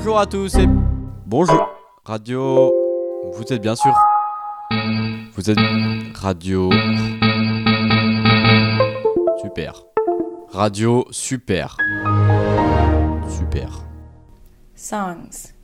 Bonjour à tous et bonjour. Radio. Vous êtes bien sûr. Vous êtes radio. Super. Radio super. Super. Songs.